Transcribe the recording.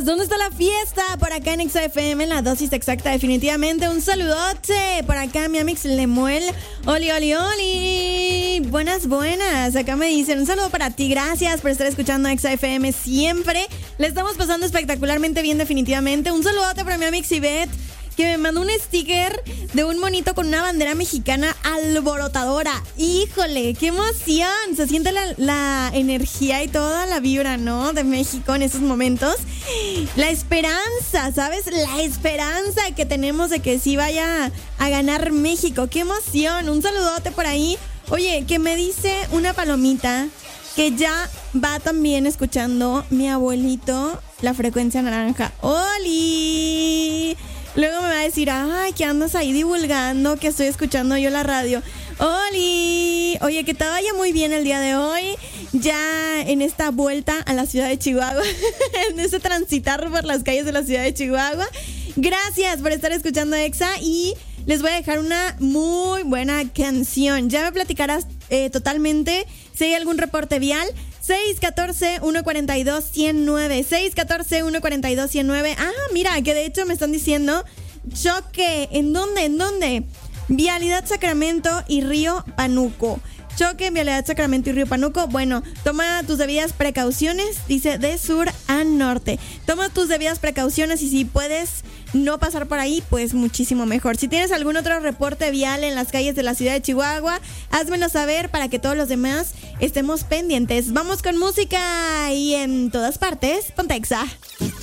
fiestas? ¿Dónde está la fiesta? Por acá en XFM, en la dosis exacta, definitivamente. Un saludote. Por acá, mi amix Lemuel. Oli, oli, oli. Buenas, buenas. Acá me dicen, un saludo para ti. Gracias por estar escuchando XFM siempre. Le estamos pasando espectacularmente bien, definitivamente. Un saludote para mi amix Ivette, que me mandó un sticker de un monito con una bandera mexicana alborotadora. ¡Híjole! ¡Qué emoción! Se siente la energía y toda la vibra, ¿no? De México en esos momentos. La esperanza, ¿sabes? La esperanza que tenemos de que sí vaya a ganar México. ¡Qué emoción! Un saludote por ahí. Oye, que me dice una palomita que ya va también escuchando mi abuelito la frecuencia naranja. ¡Oli! Luego me va a decir, ay, que andas ahí divulgando, que estoy escuchando yo la radio. ¡Oli! Oye, que te vaya muy bien el día de hoy, ya en esta vuelta a la ciudad de Chihuahua, en este transitar por las calles de la ciudad de Chihuahua. Gracias por estar escuchando EXA y les voy a dejar una muy buena canción. Ya me platicarás totalmente si hay algún reporte vial. 614-142-109. 614-142-109. Ah, mira, que de hecho me están diciendo choque. ¿En dónde? ¿En dónde? Vialidad Sacramento y Río Pánuco. Choque en Vialidad Sacramento y Río Pánuco. Bueno, toma tus debidas precauciones. Dice de sur a norte. Toma tus debidas precauciones y si puedes no pasar por ahí, pues muchísimo mejor. Si tienes algún otro reporte vial en las calles de la ciudad de Chihuahua, házmelo saber para que todos los demás estemos pendientes. Vamos con música y en todas partes, ponte EXA.